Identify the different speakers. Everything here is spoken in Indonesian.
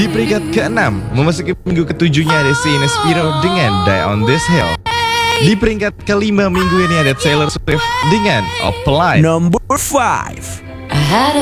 Speaker 1: Di peringkat ke-6, memasuki minggu ke-7-nya ada Sheena Spiro dengan Die on This Hill. Di peringkat ke-5 minggu ini ada Taylor Swift dengan Apply.
Speaker 2: Number 5.
Speaker 3: I had